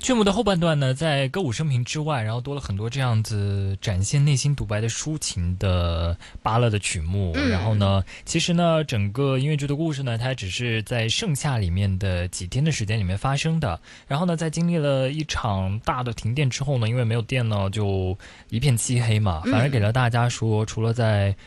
剧目的后半段呢，在歌舞升平之外，然后多了很多这样子展现内心独白的抒情的芭乐的曲目。然后呢，其实呢，整个音乐剧的故事呢，它只是在盛夏里面的几天的时间里面发生的。然后呢，在经历了一场大的停电之后呢，因为没有电呢，就一片漆黑嘛，反而给了大家说，除了在